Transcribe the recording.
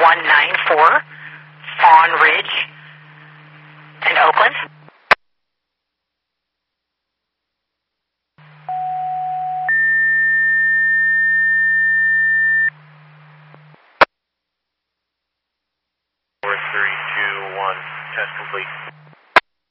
194 Fawn Ridge in Oakland. Four, three, two, one. Test complete.